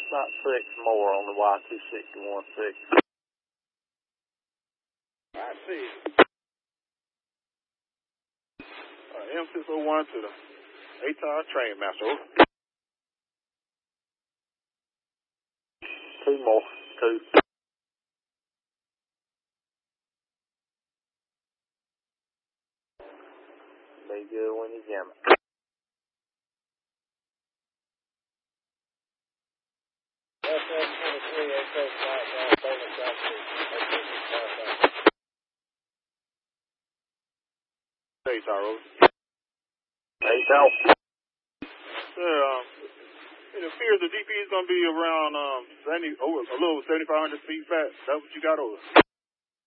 About 6 more on the Y2616. I see. M601 to the ATAR train master. 2 more. 2. Be good when you jam it. SS-23, SS flight down, Bowling ATAR. ATAR. It appears the DP is going to be around a little over 7,500 feet back. That's what you got over.